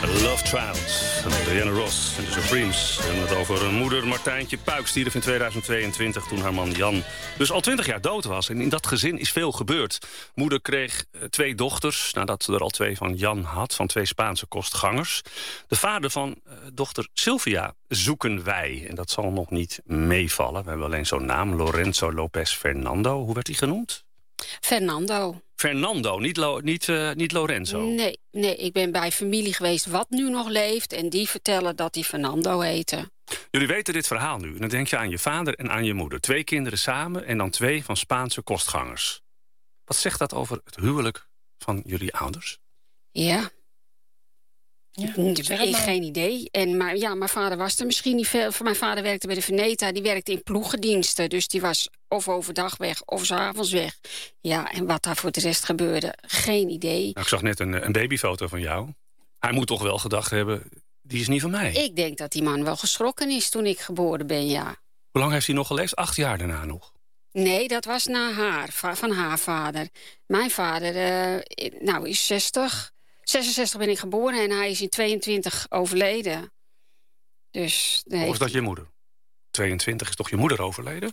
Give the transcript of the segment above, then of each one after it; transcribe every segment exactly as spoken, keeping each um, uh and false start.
Love Child. Diana Ross en de Supremes. En het over een moeder Martijntje Puik stierf in tweeduizend tweeëntwintig... toen haar man Jan dus al twintig jaar dood was. En in dat gezin is veel gebeurd. Moeder kreeg twee dochters, nadat ze er al twee van Jan had... van twee Spaanse kostgangers. De vader van uh, dochter Sylvia zoeken wij. En dat zal nog niet meevallen. We hebben alleen zo'n naam, Lorenzo Lopez Fernando. Hoe werd hij genoemd? Fernando. Fernando, niet, Lo, niet, uh, niet Lorenzo? Nee, nee, ik ben bij familie geweest wat nu nog leeft... en die vertellen dat hij Fernando heette. Jullie weten dit verhaal nu. En dan denk je aan je vader en aan je moeder. Twee kinderen samen en dan twee van Spaanse kostgangers. Wat zegt dat over het huwelijk van jullie ouders? Ja. Ja, ik heb geen idee. En, maar ja, mijn vader was er misschien niet veel. Mijn vader werkte bij de Veneta, die werkte in ploegendiensten. Dus die was of overdag weg of 's avonds weg. Ja, en wat daar voor de rest gebeurde, geen idee. Nou, ik zag net een, een babyfoto van jou. Hij moet toch wel gedacht hebben, die is niet van mij. Ik denk dat die man wel geschrokken is toen ik geboren ben, ja. Hoe lang heeft hij nog geleefd? Acht jaar daarna nog? Nee, dat was na haar, van haar vader. Mijn vader uh, nou, is zestig... zesenzestig ben ik geboren en hij is in tweeëntwintig overleden. Dus, nee. Of is dat je moeder? tweeëntwintig is toch je moeder overleden?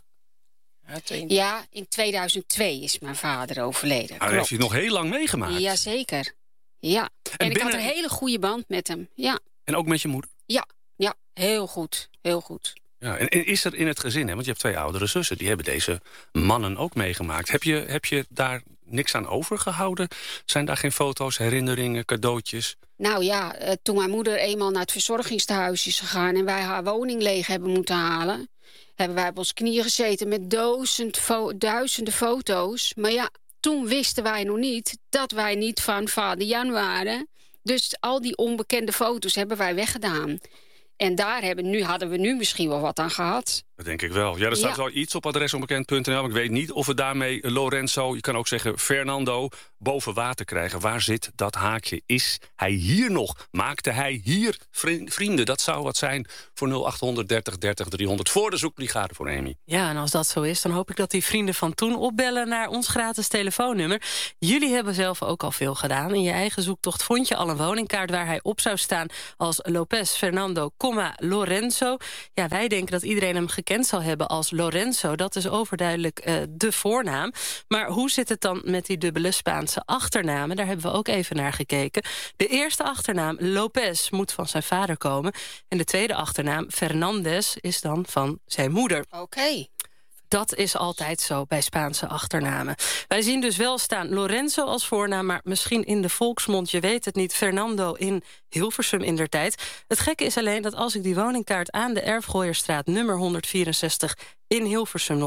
Ja, in tweeduizend twee is mijn vader overleden. Nou, heeft hij nog heel lang meegemaakt? Jazeker. Ja. En, en binnen... ik had een hele goede band met hem. Ja. En ook met je moeder? Ja, ja, heel goed. Heel goed. Ja, en, en is er in het gezin, hè, want je hebt twee oudere zussen... die hebben deze mannen ook meegemaakt. Heb je, heb je daar niks aan overgehouden? Zijn daar geen foto's, herinneringen, cadeautjes? Nou ja, toen mijn moeder eenmaal naar het verzorgingstehuis is gegaan... en wij haar woning leeg hebben moeten halen... hebben wij op ons knieën gezeten met duizend fo- duizenden foto's. Maar ja, toen wisten wij nog niet dat wij niet van vader Jan waren. Dus al die onbekende foto's hebben wij weggedaan. En daar hebben, nu, hadden we nu misschien wel wat aan gehad. Dat denk ik wel. Ja, er staat ja. wel iets op adresonbekend punt n l. Maar ik weet niet of we daarmee Lorenzo, je kan ook zeggen Fernando, boven water krijgen. Waar zit dat haakje? Is hij hier nog? Maakte hij hier vrienden? Dat zou wat zijn voor nul acht dertig dertig driehonderd voor de zoekbrigade voor Amy. Ja, en als dat zo is, dan hoop ik dat die vrienden van toen opbellen naar ons gratis telefoonnummer. Jullie hebben zelf ook al veel gedaan. In je eigen zoektocht vond je al een woningkaart waar hij op zou staan als Lopez Fernando, Lorenzo. Ja, wij denken dat iedereen hem gekend zal hebben als Lorenzo. Dat is overduidelijk uh, de voornaam. Maar hoe zit het dan met die dubbele Spaanse achternamen? Daar hebben we ook even naar gekeken. De eerste achternaam, Lopez, moet van zijn vader komen. En de tweede achternaam, Fernandez, is dan van zijn moeder. Oké. Okay. Dat is altijd zo bij Spaanse achternamen. Wij zien dus wel staan Lorenzo als voornaam... maar misschien in de volksmond, je weet het niet... Fernando in Hilversum indertijd. Het gekke is alleen dat als ik die woningkaart aan de Erfgooierstraat... nummer honderdvierenzestig in Hilversum nog